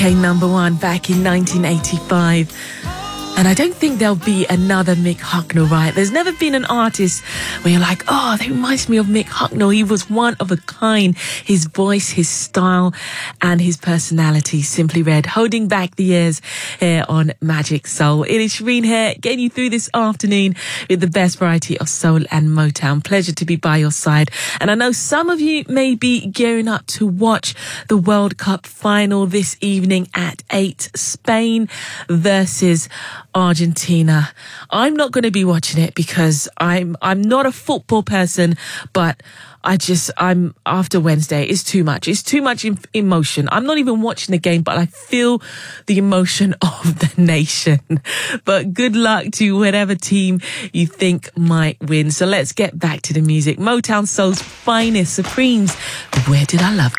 Came number one back in 1985. And I don't think there'll be another Mick Hucknall, right? There's never been an artist where you're like, oh, that reminds me of Mick Hucknall. He was one of a kind. His voice, his style, and his personality. Simply Red, holding back the years here on Magic Soul. It is Shireen here, getting you through this afternoon with the best variety of soul and Motown. Pleasure to be by your side. And I know some of you may be gearing up to watch the World Cup final this evening at 8. Spain versus Argentina. I'm not going to be watching it because I'm not a football person, but I'm after Wednesday. It's too much. It's too much emotion. I'm not even watching the game, but I feel the emotion of the nation. But good luck to whatever team you think might win. So let's get back to the music. Motown Soul's finest, Supremes. Where Did Our Love Go?